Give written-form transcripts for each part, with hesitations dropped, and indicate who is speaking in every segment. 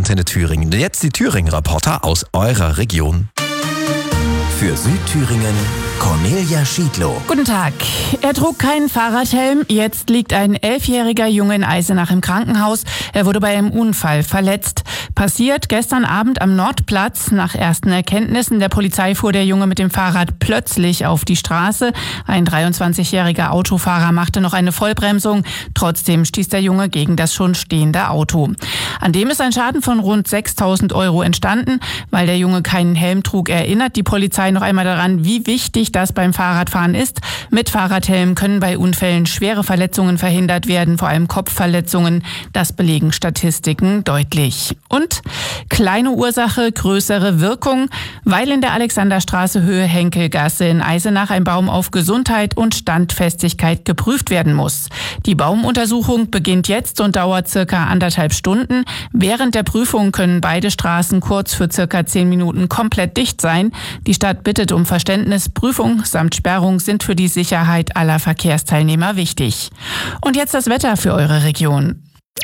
Speaker 1: Antenne Thüringen. Jetzt die Thüringen-Reporter aus eurer Region.
Speaker 2: Für Südthüringen Cornelia Schiedlow.
Speaker 3: Guten Tag. Er trug keinen Fahrradhelm. Jetzt liegt ein 11-jähriger Junge in Eisenach im Krankenhaus. Er wurde bei einem Unfall verletzt. Passiert gestern Abend am Nordplatz. Nach ersten Erkenntnissen der Polizei fuhr der Junge mit dem Fahrrad plötzlich auf die Straße. Ein 23-jähriger Autofahrer machte noch eine Vollbremsung. Trotzdem stieß der Junge gegen das schon stehende Auto. An dem ist ein Schaden von rund 6.000 € entstanden. Weil der Junge keinen Helm trug, erinnert die Polizei noch einmal daran, wie wichtig das beim Fahrradfahren ist. Mit Fahrradhelm können bei Unfällen schwere Verletzungen verhindert werden, vor allem Kopfverletzungen. Das belegen Statistiken deutlich. Und kleine Ursache, größere Wirkung, weil in der Alexanderstraße Höhe Henkelgasse in Eisenach ein Baum auf Gesundheit und Standfestigkeit geprüft werden muss. Die Baumuntersuchung beginnt jetzt und dauert circa 1,5 Stunden. Während der Prüfung können beide Straßen kurz für circa 10 Minuten komplett dicht sein. Die Stadt bittet um Verständnis. Prüfung samt Sperrung sind für die Sicherheit aller Verkehrsteilnehmer wichtig. Und jetzt das Wetter für eure Region.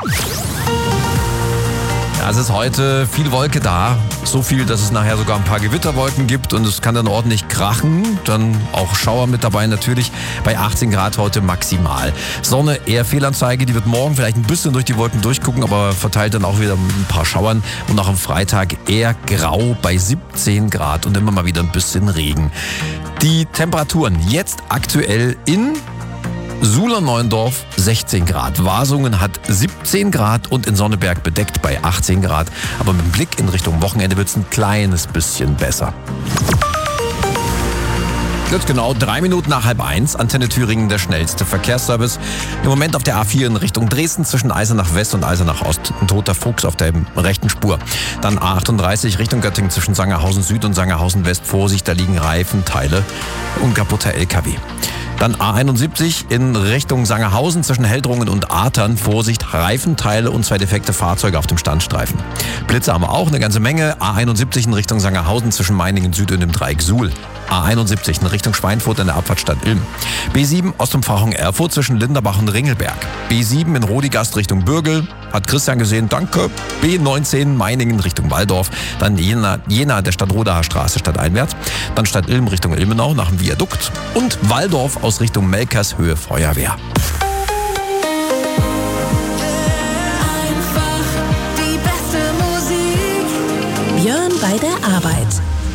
Speaker 1: Ja, es ist heute viel Wolke da. So viel, dass es nachher sogar ein paar Gewitterwolken gibt und es kann dann ordentlich krachen. Dann auch Schauer mit dabei natürlich. Bei 18 Grad heute maximal. Sonne eher Fehlanzeige. Die wird morgen vielleicht ein bisschen durch die Wolken durchgucken, aber verteilt dann auch wieder mit ein paar Schauern. Und auch am Freitag eher grau bei 17 Grad und immer mal wieder ein bisschen Regen. Die Temperaturen jetzt aktuell in Suhler-Neuendorf 16 Grad. Wasungen hat 17 Grad und in Sonneberg bedeckt bei 18 Grad. Aber mit dem Blick in Richtung Wochenende wird es ein kleines bisschen besser. Jetzt genau 3 Minuten nach 12:30. Antenne Thüringen, der schnellste Verkehrsservice. Im Moment auf der A4 in Richtung Dresden zwischen Eisenach West und Eisenach Ost. Ein toter Fuchs auf der rechten Spur. Dann A38 Richtung Göttingen zwischen Sangerhausen Süd und Sangerhausen West. Vorsicht, da liegen Reifenteile und kaputter LKW. Dann A71 in Richtung Sangerhausen zwischen Heldrungen und Atern. Vorsicht, Reifenteile und 2 defekte Fahrzeuge auf dem Standstreifen. Blitze haben wir auch eine ganze Menge. A71 in Richtung Sangerhausen zwischen Meiningen Süd und dem Dreieck Suhl. A71 in Richtung Schweinfurt in der Abfahrtstadt Ilm. B7 Ostumfahrung Erfurt zwischen Linderbach und Ringelberg. B7 in Rodigast Richtung Bürgel. Hat Christian gesehen, danke. B19 Meiningen Richtung Walldorf. Dann Jena der Stadtrodaer Straße stadteinwärts. Dann Stadt Ilm Richtung Ilmenau nach dem Viadukt. Und Walldorf aus Richtung Melkers Höhe Feuerwehr.